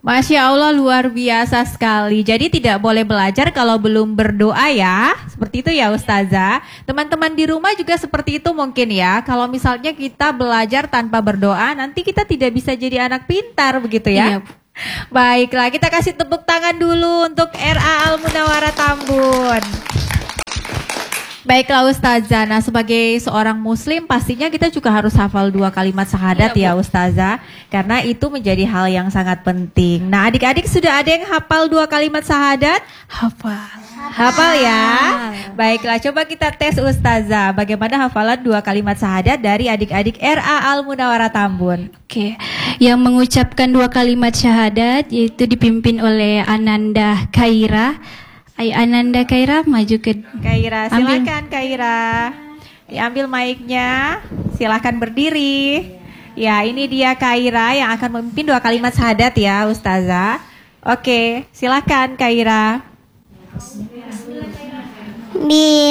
Masya Allah, luar biasa sekali. Jadi tidak boleh belajar kalau belum berdoa ya. Seperti itu ya Ustazah. Teman-teman di rumah juga seperti itu mungkin ya. Kalau misalnya kita belajar tanpa berdoa, nanti kita tidak bisa jadi anak pintar begitu ya. Iya. Baiklah, kita kasih tepuk tangan dulu untuk RA Al Munawwarah Tambun. Baiklah Ustazah, nah sebagai seorang muslim pastinya kita juga harus hafal 2 kalimat syahadat ya Ustazah. Karena itu menjadi hal yang sangat penting. Nah adik-adik sudah ada yang hafal 2 kalimat syahadat? Hafal ya? Baiklah, coba kita tes Ustazah. Bagaimana hafalan 2 kalimat syahadat dari adik-adik RA Al Munawwarah Tambun? Oke, yang mengucapkan 2 kalimat syahadat yaitu dipimpin oleh Ananda Khaira. Ananda Khaira, maju ke Khaira, silakan Khaira. Diambil mic-nya, silakan berdiri. Ya, ini dia Khaira yang akan memimpin 2 kalimat syahadat ya Ustazah. Oke, silakan Khaira.